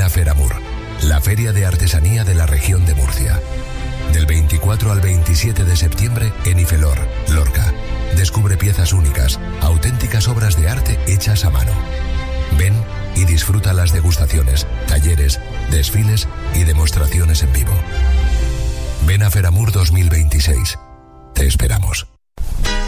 a Feramur, la feria de artesanía de la región de Murcia. Del 24 al 27 de septiembre en Ifelor, Lorca. Descubre piezas únicas, auténticas obras de arte hechas a mano. Ven y disfruta las degustaciones, talleres, desfiles y demostraciones en vivo. Ven a Feramur 2026. Te esperamos.